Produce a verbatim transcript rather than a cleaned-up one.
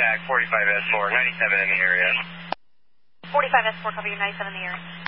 contact forty-five S four, ninety-seven in the area. forty-five S four, copy, ninety-seven in the area.